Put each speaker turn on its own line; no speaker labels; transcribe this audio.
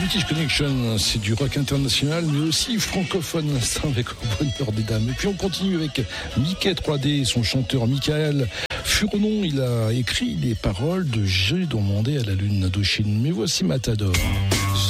British Connection, c'est du rock international, mais aussi francophone, ça avec au bonheur des dames. Et puis on continue avec Mickey 3D et son chanteur Michael Furonon. Il a écrit les paroles de J'ai demandé à la lune d'Indochine. Mais voici Matador.